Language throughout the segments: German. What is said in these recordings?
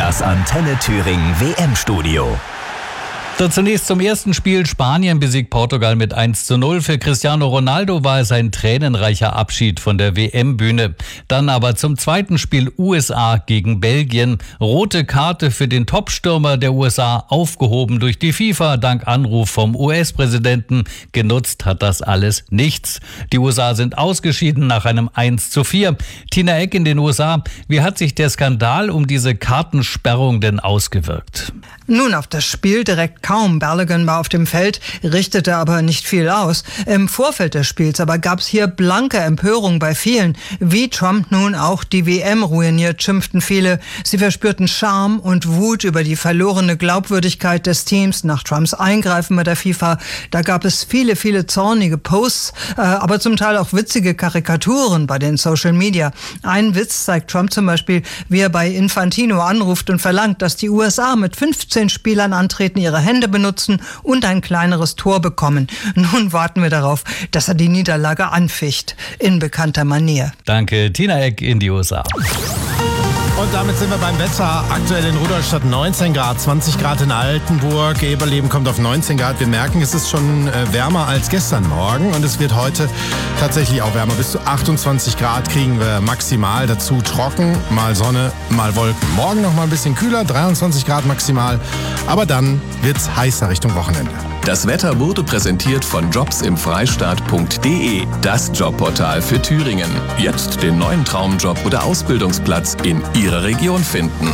Das Antenne Thüringen WM-Studio. So, zunächst zum ersten Spiel. Spanien besiegt Portugal mit 1:0. Für Cristiano Ronaldo war es ein tränenreicher Abschied von der WM-Bühne. Dann aber zum zweiten Spiel USA gegen Belgien. Rote Karte für den Topstürmer der USA, aufgehoben durch die FIFA dank Anruf vom US-Präsidenten. Genutzt hat das alles nichts. Die USA sind ausgeschieden nach einem 1:4. Tina Eck in den USA. Wie hat sich der Skandal um diese Kartensperrung denn ausgewirkt? Nun, auf das Spiel direkt kaum. Balogun war auf dem Feld, richtete aber nicht viel aus. Im Vorfeld des Spiels aber gab es hier blanke Empörung bei vielen. Wie Trump nun auch die WM ruiniert, schimpften viele. Sie verspürten Scham und Wut über die verlorene Glaubwürdigkeit des Teams nach Trumps Eingreifen bei der FIFA. Da gab es viele, viele zornige Posts, aber zum Teil auch witzige Karikaturen bei den Social Media. Ein Witz zeigt Trump zum Beispiel, wie er bei Infantino anruft und verlangt, dass die USA mit 15 Spielern antreten, ihre Hände benutzen und ein kleineres Tor bekommen. Nun warten wir darauf, dass er die Niederlage anficht, in bekannter Manier. Danke, Tina Eck in die USA. Und damit sind wir beim Wetter. Aktuell in Rudolstadt 19 Grad, 20 Grad in Altenburg. Eberleben kommt auf 19 Grad. Wir merken, es ist schon wärmer als gestern Morgen. Und es wird heute tatsächlich auch wärmer. Bis zu 28 Grad kriegen wir maximal. Dazu trocken, mal Sonne, mal Wolken. Morgen noch mal ein bisschen kühler, 23 Grad maximal. Aber dann wird's heißer Richtung Wochenende. Das Wetter wurde präsentiert von jobsimfreistaat.de, das Jobportal für Thüringen. Jetzt den neuen Traumjob oder Ausbildungsplatz in Ihrer Region finden.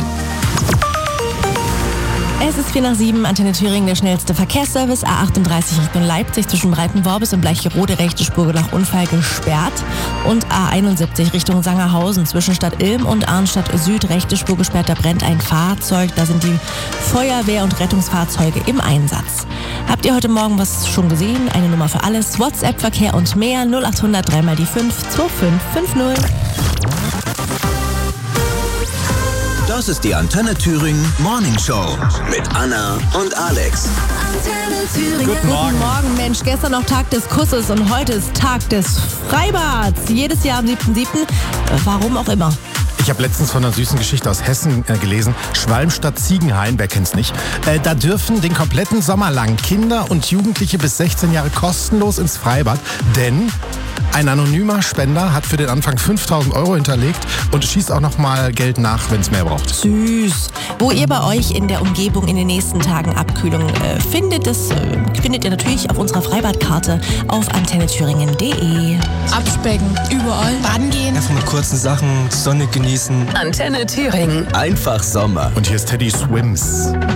Es ist 6:45, Antenne Thüringen, der schnellste Verkehrsservice. A38 Richtung Leipzig zwischen Breitenworbis und Bleicherode, rechte Spur nach Unfall gesperrt. Und A71 Richtung Sangerhausen zwischen Stadt Ilm und Arnstadt Süd, rechte Spur gesperrt. Da brennt ein Fahrzeug, da sind die Feuerwehr- und Rettungsfahrzeuge im Einsatz. Habt ihr heute Morgen was schon gesehen? Eine Nummer für alles. WhatsApp, Verkehr und mehr. 0800 3 mal die 5 2550. Das ist die Antenne Thüringen Morning Show mit Anna und Alex. Antenne Thüringen. Guten Morgen. Guten Morgen, Mensch. Gestern noch Tag des Kusses und heute ist Tag des Freibads. Jedes Jahr am 7.7. Warum auch immer. Ich habe letztens von einer süßen Geschichte aus Hessen gelesen. Schwalmstadt-Ziegenhain, wer kennt's nicht? Da dürfen den kompletten Sommer lang Kinder und Jugendliche bis 16 Jahre kostenlos ins Freibad, denn ein anonymer Spender hat für den Anfang 5.000 € hinterlegt und schießt auch noch mal Geld nach, wenn es mehr braucht. Süß. Wo ihr bei euch in der Umgebung in den nächsten Tagen Abkühlung findet, das findet ihr natürlich auf unserer Freibadkarte auf antennethüringen.de. Abspecken, überall. Baden gehen. Einfach mit kurzen Sachen, die Sonne genießen. Antenne Thüringen. Einfach Sommer. Und hier ist Teddy Swims.